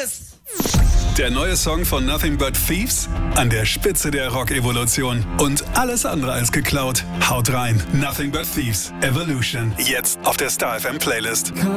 Yes! Der neue Song von Nothing But Thieves? An der Spitze der Rock-Evolution. Und alles andere als geklaut. Haut rein. Nothing But Thieves. Evolution. Jetzt auf der Star FM Playlist.